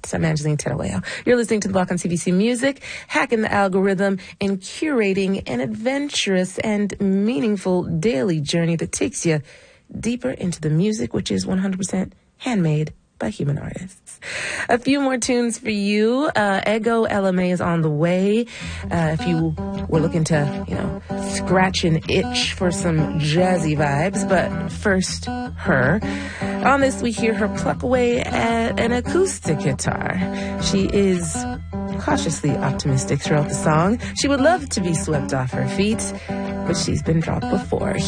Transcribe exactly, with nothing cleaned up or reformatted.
Beats. I'm Angeline Terueo. You're listening to The Block on C B C Music, hacking the algorithm and curating an adventurous and meaningful daily journey that takes you deeper into the music, which is one hundred percent handmade by human artists. A few more tunes for you. Uh, Ego L M A is on the way. Uh, if you were looking to, you know, scratch an itch for some jazzy vibes. But first, her. On this, we hear her pluck away at an acoustic guitar. She is cautiously optimistic throughout the song. She would love to be swept off her feet, but she's been dropped before.